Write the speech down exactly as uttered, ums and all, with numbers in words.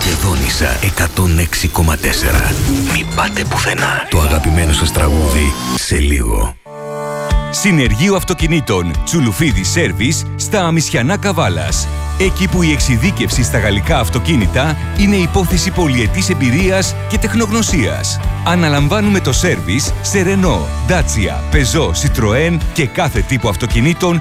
Μακεδόνισσα εκατόν έξι κόμμα τέσσερα. Μην πάτε πουθενά. Το αγαπημένο σας τραγούδι σε λίγο. Συνεργείο Αυτοκινήτων Τσουλουφίδη Σέρβις στα Αμισιανά Καβάλας. Εκεί που η εξειδίκευση στα γαλλικά αυτοκίνητα είναι υπόθεση πολυετής εμπειρίας και τεχνογνωσίας. Αναλαμβάνουμε το σέρβις σε Renault, Dacia, Peugeot, Citroën και κάθε τύπο αυτοκινήτων